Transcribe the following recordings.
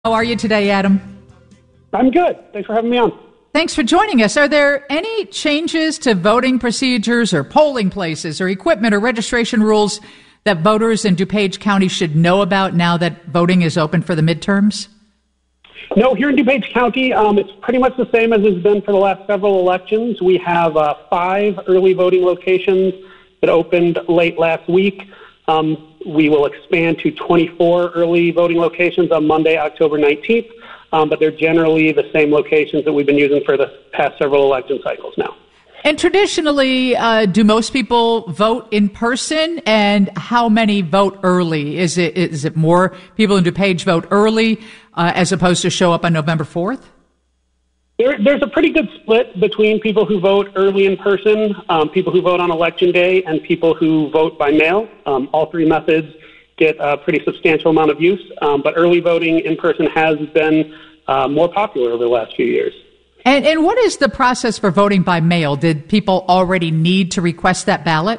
How are you today, Adam? I'm good. Thanks for having me on. Thanks for joining us. Are there any changes to voting procedures or polling places or equipment or registration rules that voters in DuPage County should know about now that voting is open for the midterms? No, here in DuPage County, it's pretty much the same as it's been for the last several elections. We have 5 early voting locations that opened late last week. We will expand to 24 early voting locations on Monday, October 19th, but they're generally the same locations that we've been using for the past several election cycles now. And traditionally, do most people vote in person, and how many vote early? Is it more people in DuPage vote early as opposed to show up on November 4th? There's a pretty good split between people who vote early in person, people who vote on Election Day, and people who vote by mail. All 3 methods get a pretty substantial amount of use, but early voting in person has been more popular over the last few years. And what is the process for voting by mail? Did people already need to request that ballot?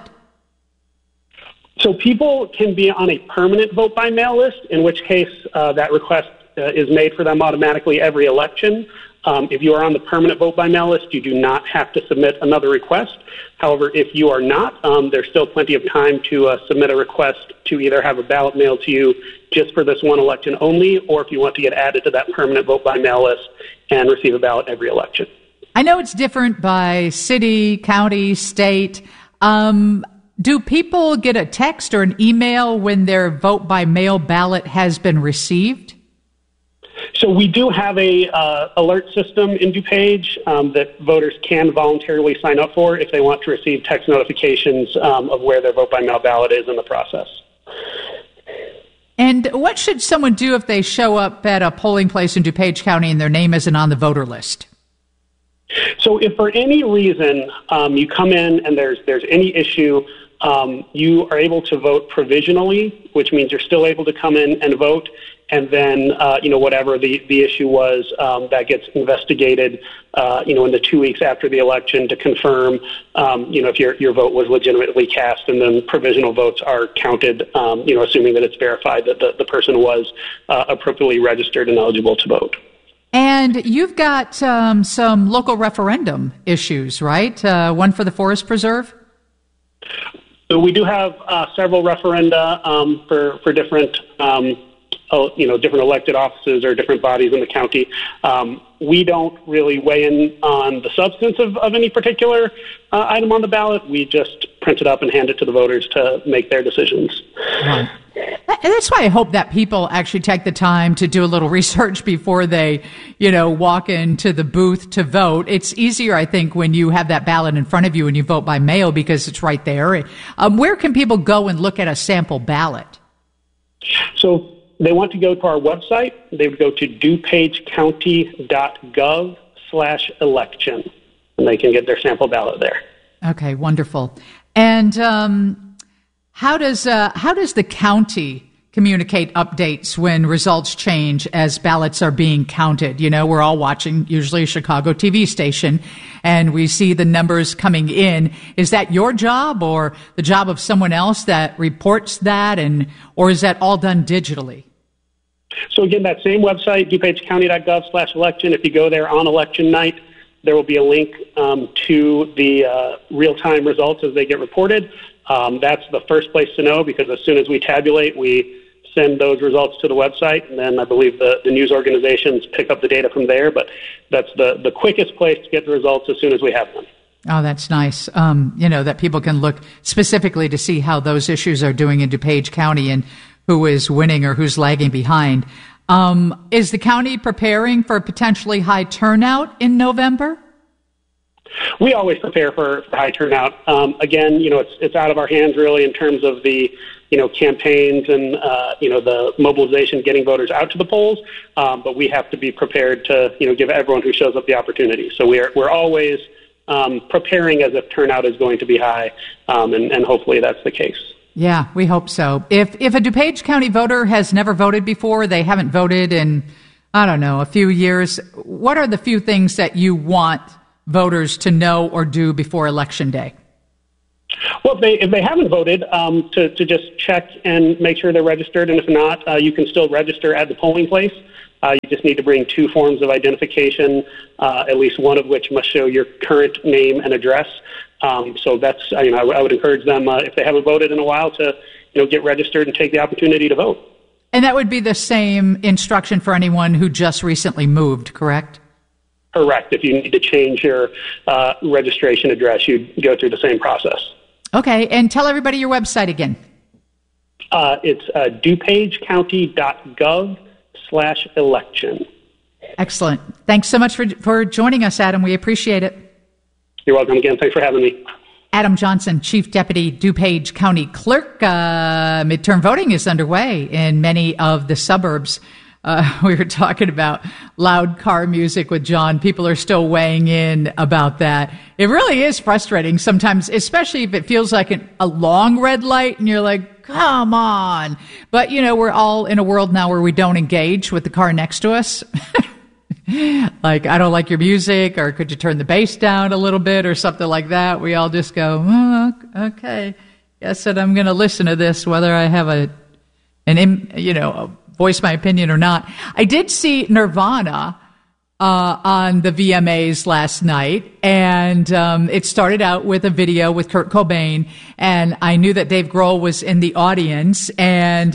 So people can be on a permanent vote by mail list, in which case that request is made for them automatically every election. If you are on the permanent vote by mail list, you do not have to submit another request. However, if you are not, there's still plenty of time to submit a request to either have a ballot mailed to you just for this one election only, or if you want to get added to that permanent vote by mail list and receive a ballot every election. I know it's different by city, county, state. Do people get a text or an email when their vote by mail ballot has been received? So we do have a alert system in DuPage that voters can voluntarily sign up for if they want to receive text notifications of where their vote by mail ballot is in the process. And what should someone do if they show up at a polling place in DuPage County and their name isn't on the voter list? So if for any reason you come in and there's any issue, you are able to vote provisionally, which means you're still able to come in and vote. And then, whatever the issue was, that gets investigated, in the 2 weeks after the election to confirm, if your vote was legitimately cast, and then provisional votes are counted, assuming that it's verified that the person was appropriately registered and eligible to vote. And you've got some local referendum issues, right? One for the Forest Preserve? So we do have several referenda for different different elected offices or different bodies in the county. We don't really weigh in on the substance of any particular item on the ballot. We just print it up and hand it to the voters to make their decisions. Right. And that's why I hope that people actually take the time to do a little research before they, walk into the booth to vote. It's easier, I think, when you have that ballot in front of you and you vote by mail because it's right there. Where can people go and look at a sample ballot? So they want to go to our website. They would go to dupagecounty.gov/election, and they can get their sample ballot there. Okay, wonderful. And how does the county communicate updates when results change as ballots are being counted? We're all watching usually a Chicago TV station, and we see the numbers coming in. Is that your job or the job of someone else that reports that, or is that all done digitally? So again, that same website, dupagecounty.gov/election, if you go there on election night, there will be a link to the real-time results as they get reported. That's the first place to know, because as soon as we tabulate, we send those results to the website, and then I believe the news organizations pick up the data from there. But that's the quickest place to get the results as soon as we have them. Oh, that's nice. That people can look specifically to see how those issues are doing in DuPage County and who is winning or who's lagging behind. Is the county preparing for potentially high turnout in November? We always prepare for high turnout. Again, it's out of our hands really in terms of the, campaigns and, the mobilization, getting voters out to the polls. But we have to be prepared to, give everyone who shows up the opportunity. So we're always preparing as if turnout is going to be high, and hopefully that's the case. Yeah, we hope so. If a DuPage County voter has never voted before, they haven't voted in, a few years, what are the few things that you want voters to know or do before Election Day? Well, if they haven't voted, to just check and make sure they're registered, and if not, you can still register at the polling place. You just need to bring 2 forms of identification, at least one of which must show your current name and address. So that's, I would encourage them, if they haven't voted in a while, to get registered and take the opportunity to vote. And that would be the same instruction for anyone who just recently moved, correct? Correct. If you need to change your registration address, you go through the same process. Okay, and tell everybody your website again. It's DuPageCounty.gov/election. Excellent. Thanks so much for joining us, Adam. We appreciate it. You're welcome again. Thanks for having me. Adam Johnson, Chief Deputy DuPage County Clerk. Midterm voting is underway in many of the suburbs. We were talking about loud car music with John. People are still weighing in about that. It really is frustrating sometimes, especially if it feels like a long red light and you're like, come on. But, we're all in a world now where we don't engage with the car next to us. Like, I don't like your music, or could you turn the bass down a little bit, or something like that. We all just go, okay, guess that I'm going to listen to this, whether I have voice my opinion or not. I did see Nirvana on the VMAs last night, and it started out with a video with Kurt Cobain, and I knew that Dave Grohl was in the audience, and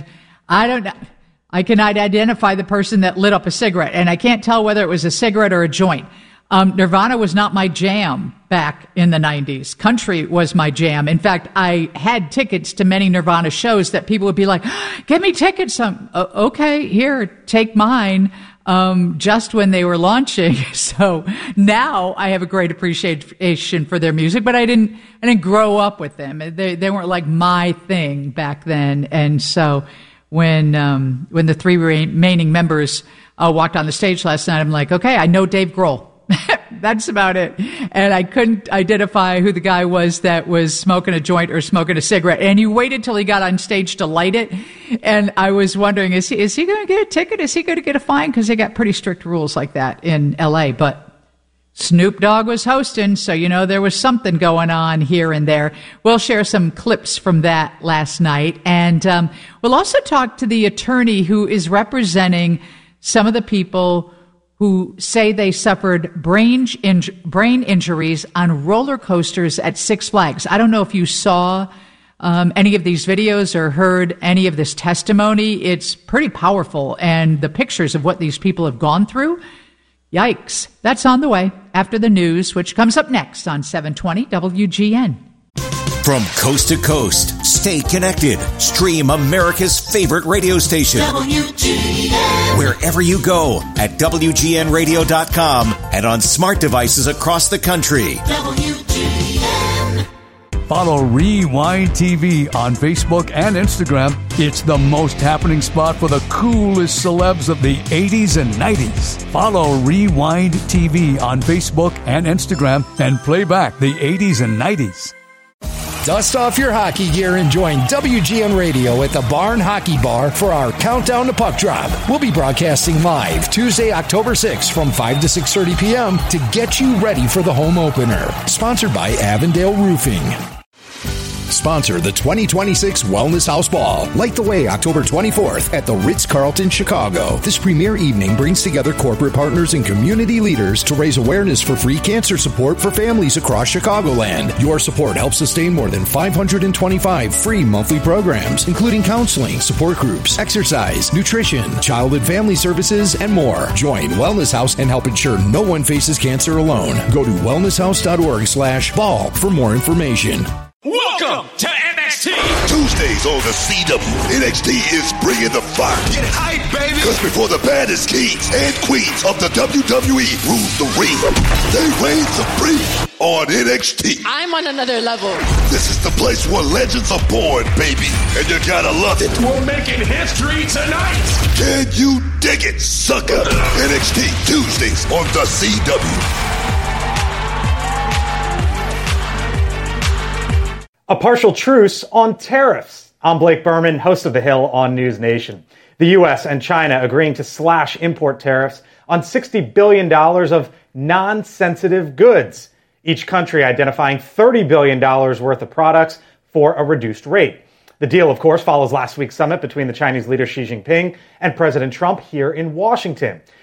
I cannot identify the person that lit up a cigarette, and I can't tell whether it was a cigarette or a joint. Nirvana was not my jam back in the 90s. Country was my jam. In fact, I had tickets to many Nirvana shows that people would be like, "Give me tickets." Okay, here, take mine. Just when they were launching. So now I have a great appreciation for their music, but I didn't grow up with them. They weren't like my thing back then. And so when the 3 remaining members walked on the stage last night, I'm like, okay, I know Dave Grohl. That's about it. And I couldn't identify who the guy was that was smoking a joint or smoking a cigarette. And you waited till he got on stage to light it. And I was wondering, is he going to get a ticket? Is he going to get a fine? Because they got pretty strict rules like that in L.A. But Snoop Dogg was hosting, so there was something going on here and there. We'll share some clips from that last night. And we'll also talk to the attorney who is representing some of the people who say they suffered brain injuries on roller coasters at Six Flags. I don't know if you saw any of these videos or heard any of this testimony. It's pretty powerful, and the pictures of what these people have gone through, yikes. That's on the way after the news, which comes up next on 720 WGN. From coast to coast, stay connected. Stream America's favorite radio station. WGN. Wherever you go at WGNradio.com and on smart devices across the country. WGN. Follow Rewind TV on Facebook and Instagram. It's the most happening spot for the coolest celebs of the 80s and 90s. Follow Rewind TV on Facebook and Instagram and play back the 80s and 90s. Dust off your hockey gear and join WGN Radio at the Barn Hockey Bar for our Countdown to Puck Drop. We'll be broadcasting live Tuesday, October 6th from 5 to 6:30 p.m. to get you ready for the home opener. Sponsored by Avondale Roofing. Sponsor the 2026 Wellness House Ball. Light the way October 24th at the Ritz-Carlton, Chicago. This premier evening brings together corporate partners and community leaders to raise awareness for free cancer support for families across Chicagoland. Your support helps sustain more than 525 free monthly programs, including counseling, support groups, exercise, nutrition, child and family services, and more. Join Wellness House and help ensure no one faces cancer alone. Go to wellnesshouse.org/ball for more information. Welcome to NXT. Tuesdays on the CW. NXT is bringing the fire. Get hype, baby. Because before the baddest kings and queens of the WWE rule the ring, they reign supreme on NXT. I'm on another level. This is the place where legends are born, baby. And you gotta love it. We're making history tonight. Can you dig it, sucker? NXT Tuesdays on the CW. A partial truce on tariffs. I'm Blake Berman, host of The Hill on News Nation. The U.S. and China agreeing to slash import tariffs on $60 billion of non-sensitive goods. Each country identifying $30 billion worth of products for a reduced rate. The deal, of course, follows last week's summit between the Chinese leader Xi Jinping and President Trump here in Washington.